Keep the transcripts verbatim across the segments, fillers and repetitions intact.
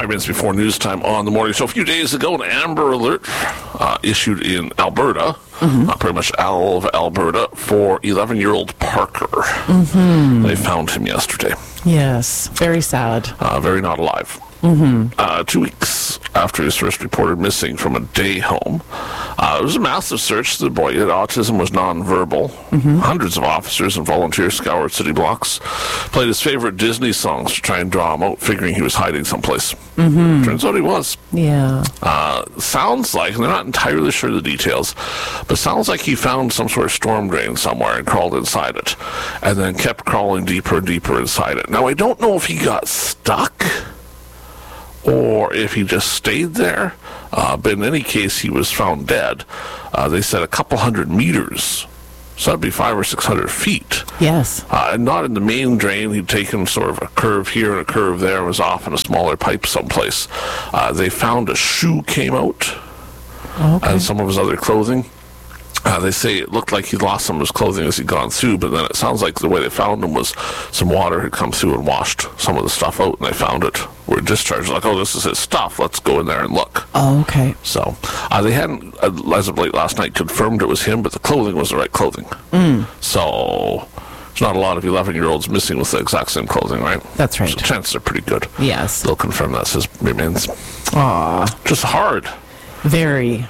minutes before news time on the morning. So a few days ago, an Amber Alert uh, issued in Alberta, mm-hmm. uh, pretty much all of Alberta, for eleven-year-old Parker. Mm-hmm. They found him yesterday. Yes, very sad. Uh, very not alive. Mm-hmm. Uh, two weeks after he was first reported missing from a day home, uh, it was a massive search. The boy had autism, was nonverbal. Mm-hmm. Hundreds of officers and volunteers scoured city blocks, played his favorite Disney songs to try and draw him out, figuring he was hiding someplace. Mm-hmm. Turns out he was. Yeah. Uh, sounds like, and they're not entirely sure of the details, but sounds like he found some sort of storm drain somewhere and crawled inside it, and then kept crawling deeper and deeper inside it. Now, I don't know if he got stuck or if he just stayed there, uh, but in any case, he was found dead. Uh, they said a couple hundred meters, so that'd be five or six hundred feet. Yes. Uh, and not in the main drain. He'd taken sort of a curve here and a curve there, and was off in a smaller pipe someplace. Uh, they found a shoe came out, okay. and some of his other clothing. Uh, they say it looked like he lost some of his clothing as he'd gone through, but then it sounds like the way they found him was some water had come through and washed some of the stuff out, and they found it. Were discharged, like, oh, this is his stuff. Let's go in there and look. Oh, okay. So uh, they hadn't, uh, as of late last night, confirmed it was him, but the clothing was the right clothing. Mm. So there's not a lot of eleven-year-olds missing with the exact same clothing, right? That's right. So chances are pretty good. Yes. They'll confirm that's his remains. Aw. Just hard. Very.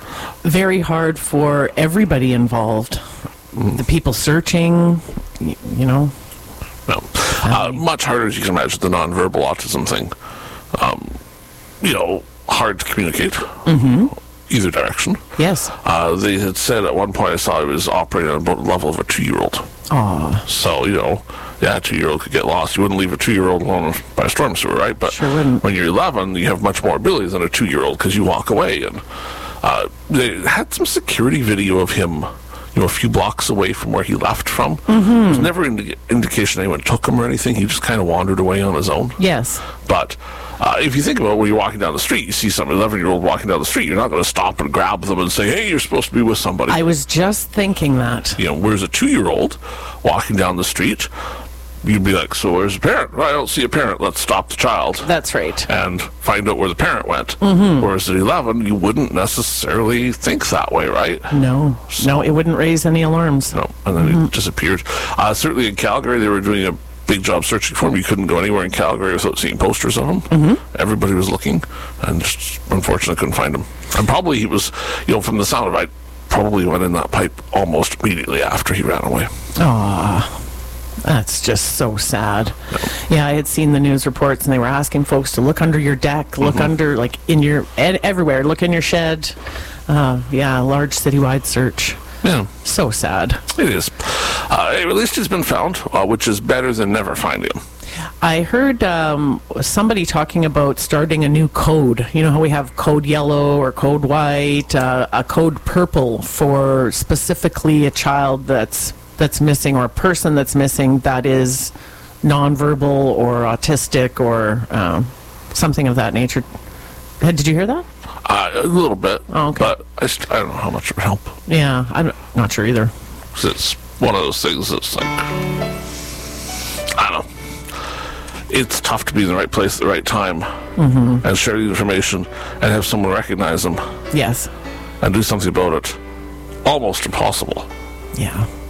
Very hard for everybody involved. Mm. The people searching, you, you know. No. Uh, much harder, as you can imagine, the nonverbal autism thing. Um, you know, hard to communicate. Mm-hmm. Either direction. Yes. Uh, they had said at one point, I saw he was operating on about the level of a two-year-old. Aw. So, you know, yeah, a two-year-old could get lost. You wouldn't leave a two-year-old alone by a storm sewer, right? But sure wouldn't. When you're eleven, you have much more ability than a two-year-old because you walk away. And uh, they had some security video of him, you know, a few blocks away from where he left from. Mm-hmm. There was never an indi- indication anyone took him or anything. He just kind of wandered away on his own. Yes. But uh, if you think about when you're walking down the street, you see some eleven-year-old walking down the street, you're not going to stop and grab them and say, hey, you're supposed to be with somebody. I was just thinking that. You know, whereas a two-year-old walking down the street, you'd be like, so where's the parent? Well, I don't see a parent. Let's stop the child. That's right. And find out where the parent went. Mm-hmm. Whereas at eleven, you wouldn't necessarily think that way, right? No. So, no, it wouldn't raise any alarms. No, and then mm-hmm. it disappeared. Uh, certainly in Calgary, they were doing a big job searching for him. You couldn't go anywhere in Calgary without seeing posters of him. Mm-hmm. Everybody was looking, and just unfortunately couldn't find him. And probably he was, you know, from the sound of it, probably went in that pipe almost immediately after he ran away. Aww. That's just so sad. No. Yeah, I had seen the news reports, and they were asking folks to look under your deck, look mm-hmm. under, like, in your, ed- everywhere, look in your shed. Uh, yeah, large citywide search. Yeah. So sad. It is. Uh, at least he's been found, uh, which is better than never finding him. I heard um, somebody talking about starting a new code. You know how we have code yellow or code white, uh, a code purple for specifically a child that's that's missing, or a person that's missing that is nonverbal or autistic or um, something of that nature. Did you hear that? Uh, a little bit. Oh, okay. But I, st- I don't know how much it would help. Yeah, I'm not sure either. 'Cause it's one of those things that's like, I don't know. It's tough to be in the right place at the right time mm-hmm. and share the information and have someone recognize them. Yes. And do something about it. Almost impossible. Yeah.